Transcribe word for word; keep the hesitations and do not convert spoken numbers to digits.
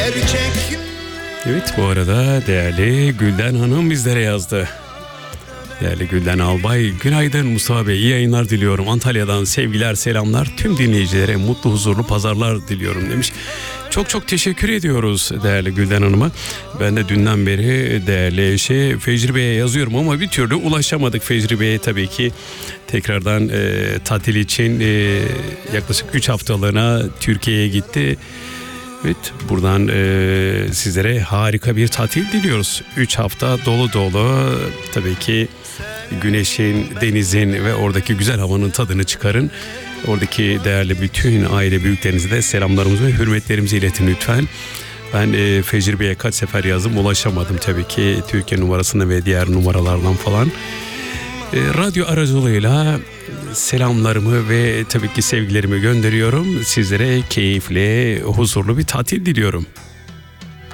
gerçek. Evet, bu arada değerli Gülden Hanım bizlere yazdı. Değerli Gülden Albay, günaydın Mustafa Bey, iyi yayınlar diliyorum. Antalya'dan sevgiler, selamlar. Tüm dinleyicilere mutlu, huzurlu pazarlar diliyorum demiş. Çok çok teşekkür ediyoruz değerli Gülden Hanım'a. Ben de dünden beri değerli eşi Fecri Bey'e yazıyorum ama bir türlü ulaşamadık Fecri Bey'e tabii ki. Tekrardan e, tatil için e, yaklaşık üç haftalığına Türkiye'ye gitti. Evet, buradan e, sizlere harika bir tatil diliyoruz. üç hafta dolu dolu, tabii ki güneşin, denizin ve oradaki güzel havanın tadını çıkarın. Oradaki değerli bütün aile büyüklerinize de selamlarımızı ve hürmetlerimizi iletin lütfen. Ben e, Fecri Bey'e kaç sefer yazdım, ulaşamadım tabii ki Türkiye numarasında ve diğer numaralardan falan. E, radyo aracılığıyla selamlarımı ve tabii ki sevgilerimi gönderiyorum. Sizlere keyifli, huzurlu bir tatil diliyorum.